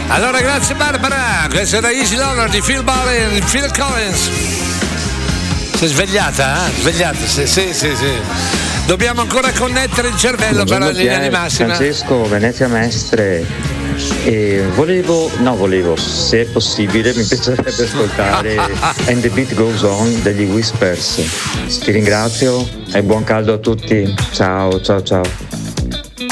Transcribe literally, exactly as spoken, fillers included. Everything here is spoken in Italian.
Allora grazie Barbara, questa era Easy Lover di Phil Ballin, Phil Collins. Sei svegliata, eh? Svegliata, sì, sì, sì, sì. Dobbiamo ancora connettere il cervello per la linea di massima. Francesco, Venezia Mestre. E volevo, no volevo, se è possibile mi piacerebbe ascoltare And the Beat Goes On degli Whispers. Ti ringrazio e buon caldo a tutti. Ciao, ciao, ciao.